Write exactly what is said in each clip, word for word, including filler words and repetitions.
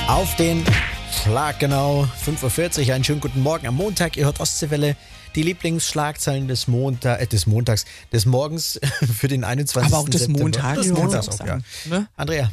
Auf den Schlag genau, fünf Uhr vierzig, einen schönen guten Morgen am Montag. Ihr hört Ostseewelle, die Lieblingsschlagzeilen des, Montag, äh, des Montags, des Morgens für den einundzwanzigsten Aber auch des September. Montags. Des Ja, Montags auch auch, ja. Ne? Andrea.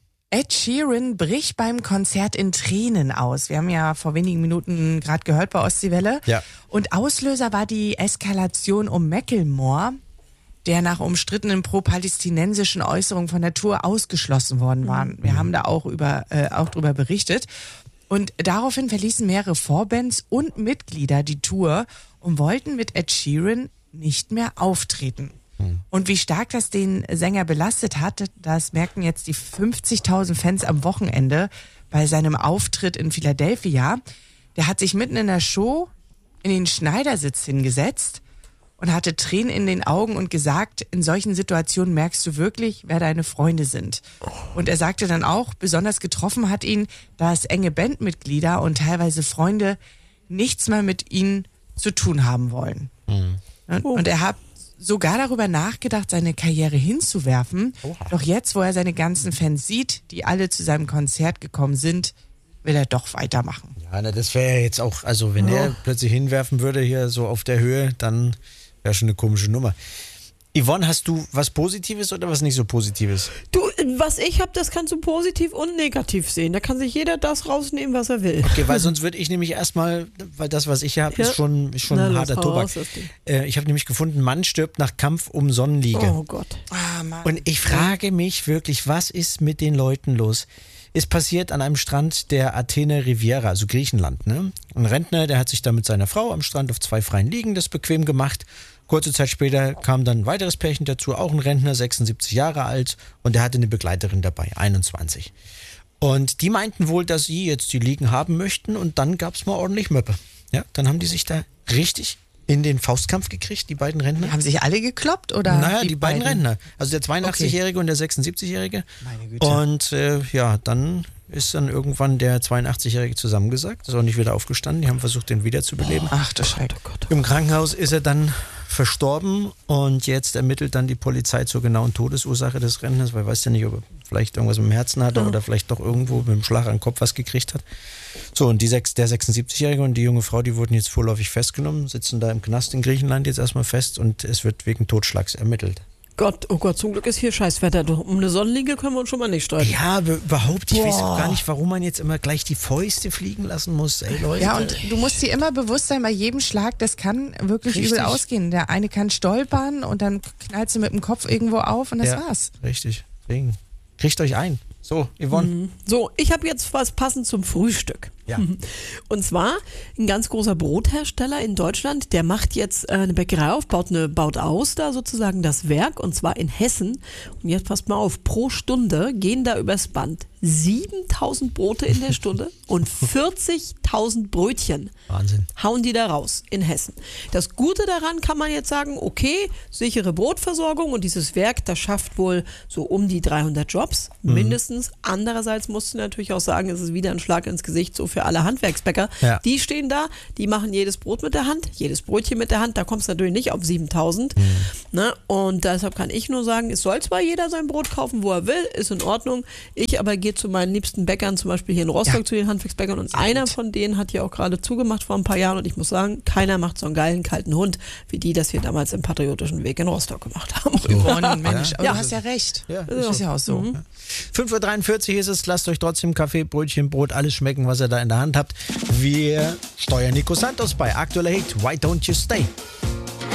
Ed Sheeran bricht beim Konzert in Tränen aus. Wir haben ja vor wenigen Minuten gerade gehört bei Ostseewelle. Ja. Und Auslöser war die Eskalation um Macklemore, der nach umstrittenen pro-palästinensischen Äußerungen von der Tour ausgeschlossen worden war. Wir haben da auch über äh, auch drüber berichtet. Und daraufhin verließen mehrere Vorbands und Mitglieder die Tour und wollten mit Ed Sheeran nicht mehr auftreten. Und wie stark das den Sänger belastet hat, das merkten jetzt die fünfzigtausend Fans am Wochenende bei seinem Auftritt in Philadelphia. Der hat sich mitten in der Show in den Schneidersitz hingesetzt und hatte Tränen in den Augen und gesagt, in solchen Situationen merkst du wirklich, wer deine Freunde sind. Und er sagte dann auch, besonders getroffen hat ihn, dass enge Bandmitglieder und teilweise Freunde nichts mehr mit ihm zu tun haben wollen. Mhm. Und er hat sogar darüber nachgedacht, seine Karriere hinzuwerfen. Oha. Doch jetzt, wo er seine ganzen Fans sieht, die alle zu seinem Konzert gekommen sind, will er doch weitermachen. Ja, na, das wäre ja jetzt auch, also wenn oh. er plötzlich hinwerfen würde, hier so auf der Höhe, dann wäre schon eine komische Nummer. Yvonne, hast du was Positives oder was nicht so Positives? Du, was ich habe, das kannst du positiv und negativ sehen. Da kann sich jeder das rausnehmen, was er will. Okay, weil sonst würde ich nämlich erstmal, weil das, was ich hier habe, ja. ist schon, ist schon Na, ein los, harter Tobak. raus, äh, ich habe nämlich gefunden, Mann stirbt nach Kampf um Sonnenliege. Oh Gott. Ah, Mann. Und ich frage mich wirklich, was ist mit den Leuten los? Ist passiert an einem Strand der Athene Riviera, also Griechenland. Ne? Ein Rentner, der hat sich da mit seiner Frau am Strand auf zwei freien Liegen das bequem gemacht. Kurze Zeit später kam dann ein weiteres Pärchen dazu, auch ein Rentner, sechsundsiebzig Jahre alt, und der hatte eine Begleiterin dabei, einundzwanzig. Und die meinten wohl, dass sie jetzt die Liegen haben möchten, und dann gab es mal ordentlich Möppe. Ja, dann haben die sich da richtig in den Faustkampf gekriegt, die beiden Rentner. Haben sich alle gekloppt? Oder naja, die, die beiden, beiden Rentner. Also der zweiundachtzig-Jährige okay. und der sechsundsiebzig-Jährige. Meine Güte. Und äh, ja, dann ist dann irgendwann der zweiundachtzig-Jährige zusammengesackt, ist auch nicht wieder aufgestanden, die haben versucht, den wiederzubeleben. Ach du Schreck. Oh Gott. Im Krankenhaus ist er dann verstorben, und jetzt ermittelt dann die Polizei zur genauen Todesursache des Rentners, weil weiß ja nicht, ob er vielleicht irgendwas mit dem Herzen hatte, ja, oder vielleicht doch irgendwo mit dem Schlag an den Kopf was gekriegt hat. So, und die sechs, der sechsundsiebzig-Jährige und die junge Frau, die wurden jetzt vorläufig festgenommen, sitzen da im Knast in Griechenland jetzt erstmal fest, und es wird wegen Totschlags ermittelt. Gott, oh Gott, zum Glück ist hier Scheißwetter. Um eine Sonnenliege können wir uns schon mal nicht streiten. Ja, aber überhaupt, ich Boah. weiß auch gar nicht, warum man jetzt immer gleich die Fäuste fliegen lassen muss. Ey, Leute. Ja, und du musst dir immer bewusst sein, bei jedem Schlag, das kann wirklich richtig übel ausgehen. Der eine kann stolpern und dann knallst du mit dem Kopf irgendwo auf und das ja, war's. Richtig, deswegen. Kriegt euch ein. So, Yvonne. Mhm. So, ich habe jetzt was passend zum Frühstück. Ja. Und zwar ein ganz großer Brothersteller in Deutschland, der macht jetzt eine Bäckerei auf, baut, eine, baut aus da sozusagen das Werk, und zwar in Hessen. Und jetzt passt mal auf, pro Stunde gehen da übers Band siebentausend Brote in der Stunde und vierzigtausend Brötchen. Wahnsinn. Hauen die da raus in Hessen. Das Gute daran kann man jetzt sagen, okay, sichere Brotversorgung, und dieses Werk, das schafft wohl so um die dreihundert Jobs, mhm. mindestens. Andererseits musst du natürlich auch sagen, es ist wieder ein Schlag ins Gesicht so für alle Handwerksbäcker. Ja. Die stehen da, die machen jedes Brot mit der Hand, jedes Brötchen mit der Hand, da kommst du natürlich nicht auf siebentausend. Mhm. Ne? Und deshalb kann ich nur sagen, es soll zwar jeder sein Brot kaufen, wo er will, ist in Ordnung. Ich aber gehe zu meinen liebsten Bäckern, zum Beispiel hier in Rostock, ja. zu den Handwerksbäckern, und Sehr einer gut. von denen hat ja auch gerade zugemacht vor ein paar Jahren, und ich muss sagen, keiner macht so einen geilen kalten Hund, wie die das hier damals im patriotischen Weg in Rostock gemacht haben. So. Oh, Mensch, aber ja. du hast ja recht. Ja, das ist ja auch so. Mhm. fünf Uhr dreiundvierzig ist es, lasst euch trotzdem Kaffee, Brötchen, Brot, alles schmecken, was ihr da in der Hand habt. Wir steuern Nico Santos bei Aktueller Hit, Why Don't You Stay?